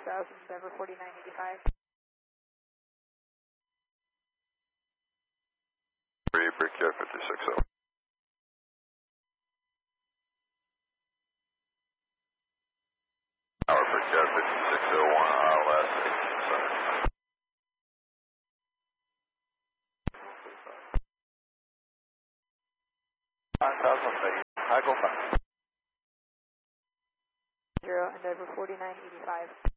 6000, Denver 4985. Brickyard 560. Tower Brickyard 5601, last 8. 9000, I go back. 0, Endeavor 4985.